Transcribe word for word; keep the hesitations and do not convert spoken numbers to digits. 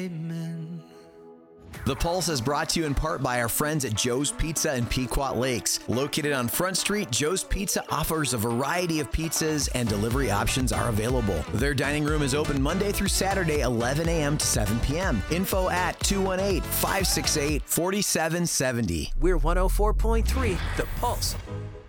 Amen. The Pulse is brought to you in part by our friends at Joe's Pizza in Pequot Lakes. Located on Front Street, Joe's Pizza offers a variety of pizzas and delivery options are available. Their dining room is open Monday through Saturday, eleven a.m. to seven p.m. Info at two one eight, five six eight, four seven seven zero. We're one oh four point three, The Pulse.